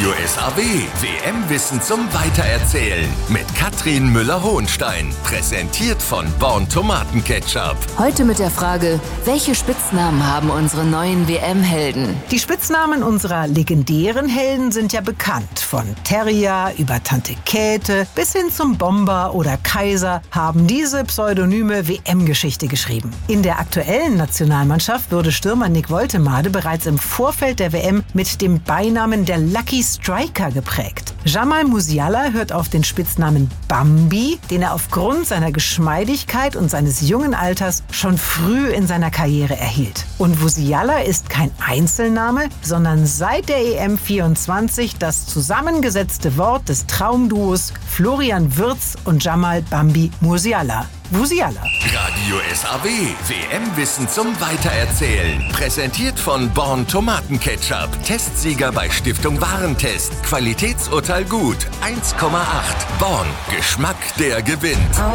Radio SAW, WM-Wissen zum Weitererzählen mit Katrin Müller-Hohenstein. Präsentiert von Born Tomatenketchup. Heute mit der Frage, welche Spitznamen haben unsere neuen WM-Helden? Die Spitznamen unserer legendären Helden sind ja bekannt. Von Terrier über Tante Käthe bis hin zum Bomber oder Kaiser haben diese Pseudonyme WM-Geschichte geschrieben. In der aktuellen Nationalmannschaft wurde Stürmer Nick Woltemade bereits im Vorfeld der WM mit dem Beinamen der Lucky Striker geprägt. Jamal Musiala hört auf den Spitznamen Bambi, den er aufgrund seiner Geschmeidigkeit und seines jungen Alters schon früh in seiner Karriere erhielt. Und Musiala ist kein Einzelname, sondern seit der EM 24 das zusammengesetzte Wort des Traumduos Florian Wirtz und Jamal Bambi Musiala. Musiala. Radio SAW, WM-Wissen zum Weitererzählen. Präsentiert von Born Tomatenketchup. Testsieger bei Stiftung Warentest. Qualitätsurteil gut. 1,8. Born. Geschmack, der gewinnt.